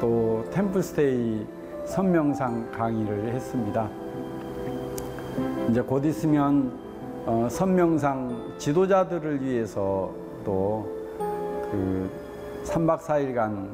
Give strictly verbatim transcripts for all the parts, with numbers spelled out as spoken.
또 템플스테이 선명상 강의를 했습니다. 이제 곧 있으면 어, 선명상 지도자들을 위해서 또 그 삼 박 사 일간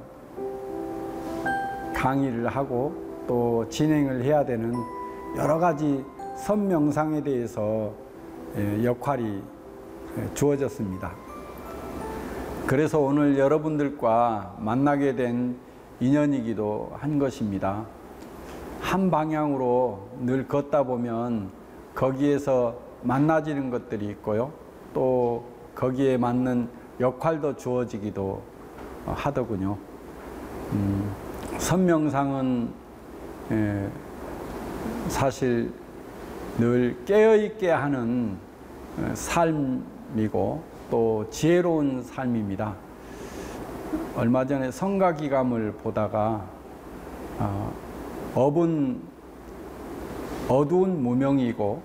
강의를 하고 또 진행을 해야 되는 여러 가지 선명상에 대해서 역할이 주어졌습니다. 그래서 오늘 여러분들과 만나게 된 인연이기도 한 것입니다. 한 방향으로 늘 걷다 보면 거기에서 만나지는 것들이 있고요. 또 거기에 맞는 역할도 주어지기도 하더군요. 음, 선명상은 에, 사실 늘 깨어있게 하는 삶이고 또 지혜로운 삶입니다. 얼마 전에 성가기감을 보다가 어, 업은 어두운 무명이고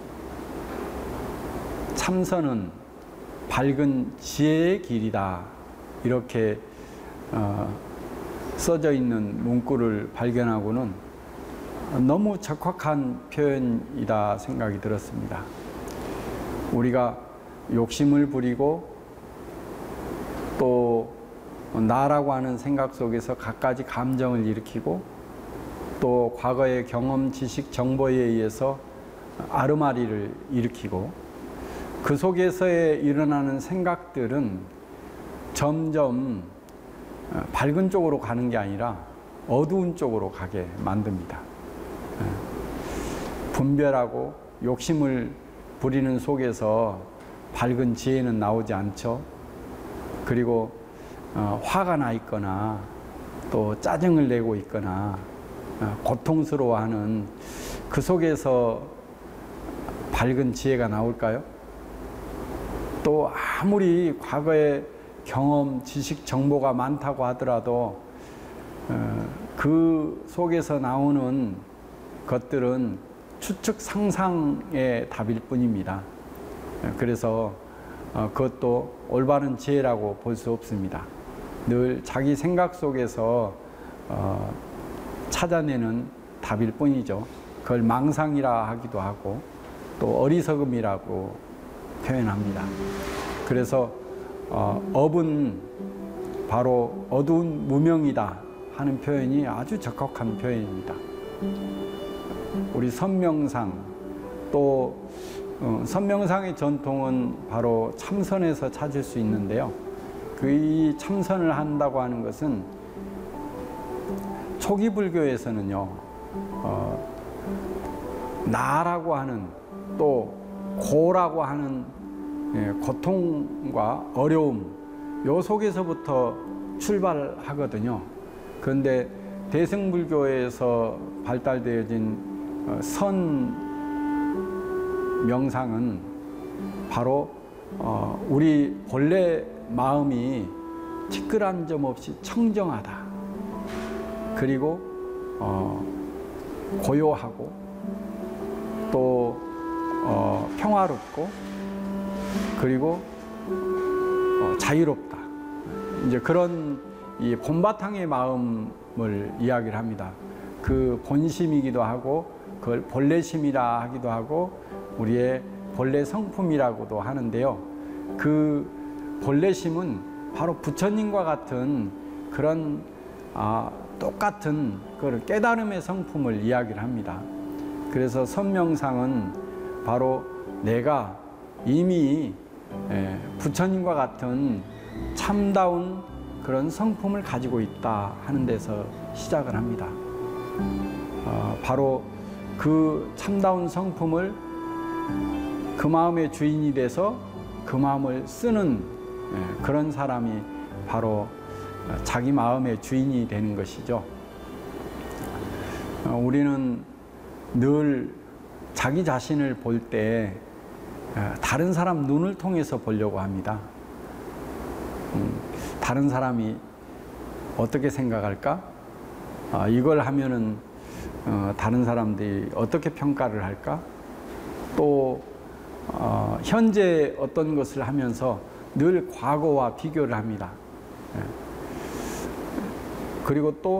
참선은 밝은 지혜의 길이다, 이렇게 어, 써져 있는 문구를 발견하고는 너무 적확한 표현이다 생각이 들었습니다. 우리가 욕심을 부리고 또 나라고 하는 생각 속에서 갖가지 감정을 일으키고 또 과거의 경험, 지식, 정보에 의해서 아르마리를 일으키고 그 속에서의 일어나는 생각들은 점점 밝은 쪽으로 가는 게 아니라 어두운 쪽으로 가게 만듭니다. 분별하고 욕심을 부리는 속에서 밝은 지혜는 나오지 않죠. 그리고 어, 화가 나 있거나 또 짜증을 내고 있거나 어, 고통스러워하는 그 속에서 밝은 지혜가 나올까요? 또 아무리 과거의 경험, 지식, 정보가 많다고 하더라도 어, 그 속에서 나오는 것들은 추측 상상의 답일 뿐입니다. 그래서 어, 그것도 올바른 지혜라고 볼 수 없습니다. 늘 자기 생각 속에서 어, 찾아내는 답일 뿐이죠. 그걸 망상이라 하기도 하고 또 어리석음이라고 표현합니다. 그래서 어, 업은 바로 어두운 무명이다 하는 표현이 아주 적확한 표현입니다. 우리 선명상 또 어, 선명상의 전통은 바로 참선에서 찾을 수 있는데요. 그 이 참선을 한다고 하는 것은 초기 불교에서는요, 어, 나라고 하는 또 고라고 하는 예, 고통과 어려움, 요 속에서부터 출발하거든요. 그런데 대승불교에서 발달되어진 어, 선 명상은 바로 어, 우리 본래 마음이 티끌한 점 없이 청정하다. 그리고 어, 고요하고 또 어, 평화롭고 그리고 어, 자유롭다. 이제 그런 이 본바탕의 마음을 이야기를 합니다. 그 본심이기도 하고 그걸 본래심이라 하기도 하고 우리의 본래 성품이라고도 하는데요. 그 본래심은 바로 부처님과 같은 그런 아, 똑같은 그런 깨달음의 성품을 이야기를 합니다. 그래서 선명상은 바로 내가 이미 예, 부처님과 같은 참다운 그런 성품을 가지고 있다 하는 데서 시작을 합니다. 어, 바로 그 참다운 성품을 그 마음의 주인이 돼서 그 마음을 쓰는 예, 그런 사람이 바로 자기 마음의 주인이 되는 것이죠. 어, 우리는 늘 자기 자신을 볼 때 다른 사람 눈을 통해서 보려고 합니다. 음, 다른 사람이 어떻게 생각할까? 아, 이걸 하면은 어, 다른 사람들이 어떻게 평가를 할까? 또 어, 현재 어떤 것을 하면서 늘 과거와 비교를 합니다. 예. 그리고 또